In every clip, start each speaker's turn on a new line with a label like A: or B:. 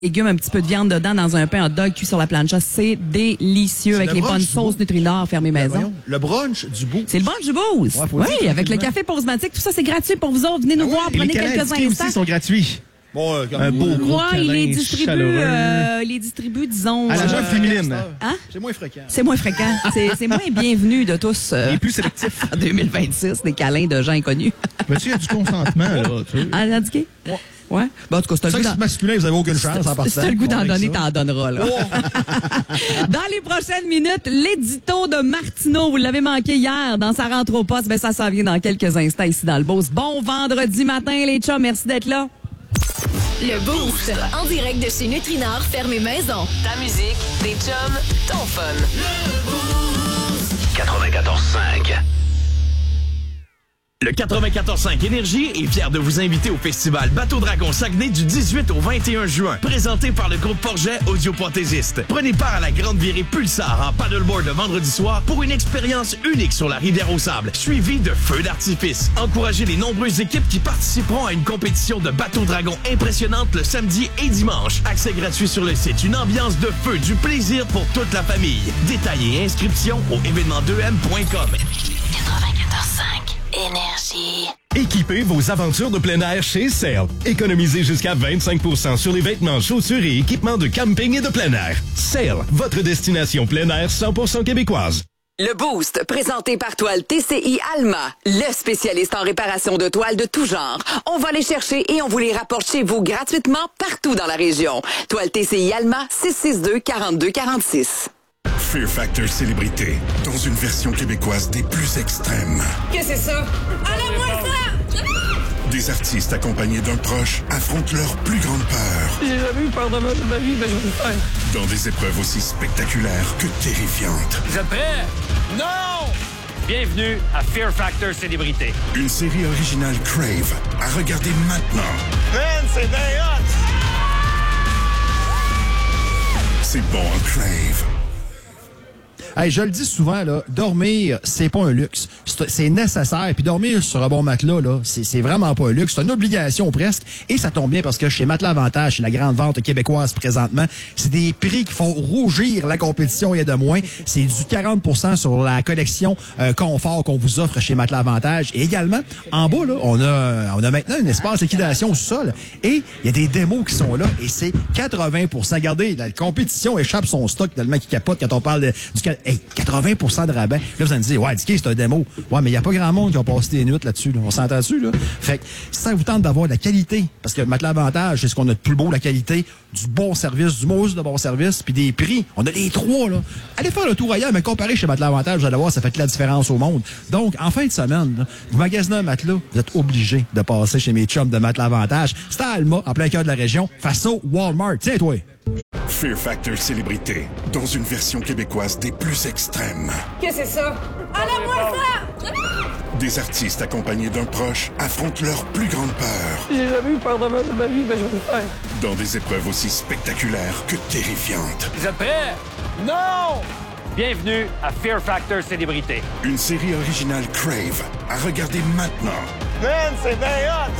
A: légumes, un petit peu de viande dedans dans un pain hot dog cuit sur la plancha. C'est délicieux avec les bonnes sauces Nutri-Nord fermées maison.
B: Le brunch du Boost.
A: C'est le brunch du Boost.
B: Ouais,
A: oui, avec le café Postmatic. Tout ça, c'est gratuit pour vous autres. Venez nous voir, prenez quelques instants.
C: Aussi sont gratuits.
B: Bon,
C: Un beau gros
A: Moi, il
C: câlin
A: les distribue, disons...
C: à la jeune féminine.
A: Hein?
B: C'est moins fréquent.
A: C'est moins fréquent. C'est moins bienvenu de tous.
C: Et plus sélectif.
A: En 2026, des câlins de gens inconnus.
C: Mais tu sais, il y a du consentement, là. Tu sais.
A: Ah, indiqué? Ouais. Bon, en tout cas, c'est un
B: Sexe masculin, vous avez aucune chance en partant.
A: Si t'as le goût d'en donner, t'en donneras, là. Dans les prochaines minutes, l'édito de Martineau. Vous l'avez manqué hier dans sa rentre au poste. Ben, ça s'en vient dans quelques instants ici dans le Boost. Bon vendredi matin, les chums. Merci d'être là.
D: Le Boost. En direct de chez Nutri-Nord, fermé maison. Ta musique, des chums, ton fun.
E: 94.5. Le 94.5 Énergie est fier de vous inviter au festival Bateau Dragon Saguenay du 18 au 21 juin, présenté par le groupe Forget Audioprothésiste. Prenez part à la grande virée Pulsar en paddleboard le vendredi soir pour une expérience unique sur la rivière aux sables, suivie de feux d'artifice. Encouragez les nombreuses équipes qui participeront à une compétition de Bateau Dragon impressionnante le samedi et dimanche. Accès gratuit sur le site. Une ambiance de feu, du plaisir pour toute la famille. Détails et inscriptions au événement2m.com. 94.5
D: Énergie.
F: Équipez vos aventures de plein air chez Sail. Économisez jusqu'à 25% sur les vêtements, chaussures et équipements de camping et de plein air. Sail, votre destination plein air 100% québécoise.
G: Le Boost, présenté par Toile TCI Alma, le spécialiste en réparation de toiles de tout genre. On va les chercher et on vous les rapporte chez vous gratuitement partout dans la région. Toile TCI Alma, 662-4246.
H: Fear Factor Célébrité, dans une version québécoise des plus extrêmes.
D: Qu'est-ce que c'est ça? Enlève-moi ça!
H: Des artistes accompagnés d'un proche affrontent leur plus grande peur.
I: J'ai jamais eu peur de ma vie, mais je vais le faire.
H: Dans des épreuves aussi spectaculaires que terrifiantes.
I: Vous êtes prêts? Non!
J: Bienvenue à Fear Factor Célébrité.
H: Une série originale Crave à regarder maintenant.
J: Man, c'est bien hot!
H: C'est bon, un Crave.
B: Hey, je le dis souvent, là, dormir, c'est pas un luxe. C'est nécessaire. Puis dormir sur un bon matelas, là, c'est vraiment pas un luxe. C'est une obligation presque. Et ça tombe bien parce que chez Matelas Avantage, chez la grande vente québécoise présentement, c'est des prix qui font rougir la compétition, il y a de moins. C'est du 40% sur la collection confort qu'on vous offre chez Matelas Avantage. Et également, en bas, là, on a maintenant un espace liquidation au sol. Et il y a des démos qui sont là. Et c'est 80%. Regardez, la compétition échappe son stock tellement qu'il capote quand on parle du 80% de rabais. Là, vous allez me dire, ouais, c'est un démo. Ouais, mais il n'y a pas grand monde qui a passé des nuits là-dessus. Là. On s'entend dessus, là. Fait que si ça vous tente d'avoir de la qualité, parce que Matelas Avantage, c'est ce qu'on a de plus beau, la qualité, du bon service, du mot de bon service, puis des prix. On a les trois, là. Allez faire le tour ailleurs, mais comparé chez Matelas Avantage, vous allez voir, ça fait toute la différence au monde. Donc, en fin de semaine, là, vous magasinez un matelas, vous êtes obligé de passer chez mes chums de Matelas Avantage. C'est à Alma, en plein cœur de la région, face au Walmart. Tiens, toi.
H: Fear Factor Célébrité, dans une version québécoise des plus extrêmes.
D: Qu'est-ce que c'est ça? Enlève-moi ça!
H: Des artistes accompagnés d'un proche affrontent leur plus grande peur.
I: J'ai jamais eu peur de ma vie, mais je vais le faire.
H: Dans des épreuves aussi spectaculaires que terrifiantes.
J: Vous êtes prêts? Non! Bienvenue à Fear Factor Célébrité.
H: Une série originale Crave à regarder maintenant.
J: Man, c'est bien hot!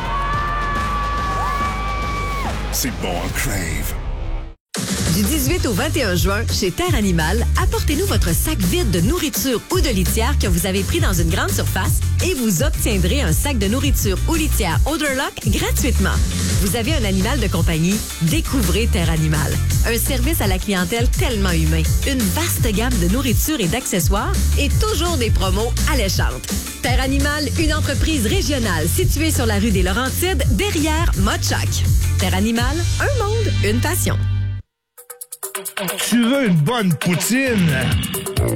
H: C'est bon, un Crave.
K: Du 18 au 21 juin, chez Terre Animale, apportez-nous votre sac vide de nourriture ou de litière que vous avez pris dans une grande surface et vous obtiendrez un sac de nourriture ou litière Odorlock gratuitement. Vous avez un animal de compagnie? Découvrez Terre Animale. Un service à la clientèle tellement humain. Une vaste gamme de nourriture et d'accessoires et toujours des promos alléchantes. Terre Animale, une entreprise régionale située sur la rue des Laurentides, derrière Mottchac. Terre Animale, un monde, une passion.
C: Tu veux une bonne poutine?